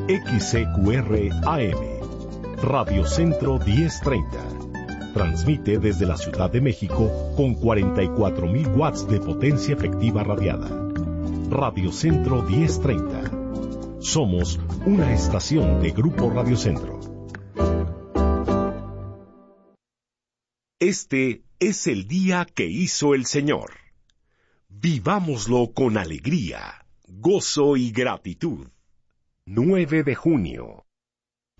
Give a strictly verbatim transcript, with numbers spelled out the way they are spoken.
X C Q R A M, Radio Centro diez treinta. Transmite desde la Ciudad de México con cuarenta y cuatro mil watts de potencia efectiva radiada. Radio Centro diez treinta. Somos una estación de Grupo Radio Centro. Este es el día que hizo el Señor. Vivámoslo con alegría, gozo y gratitud. nueve de junio.